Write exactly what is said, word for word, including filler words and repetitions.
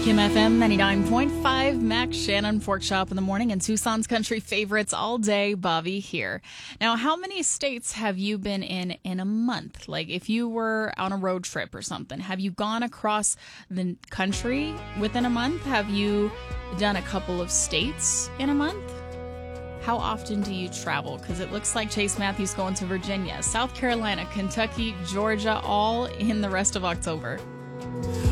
Kim F M ninety-nine point five, Max Shannon, Fork Shop in the morning, and Tucson's country favorites all day, Bobby here. Now, how many states have you been in in a month? Like, if you were on a road trip or something, have you gone across the country within a month? Have you done a couple of states in a month? How often do you travel? Because it looks like Chase Matthews going to Virginia, South Carolina, Kentucky, Georgia, all in the rest of October.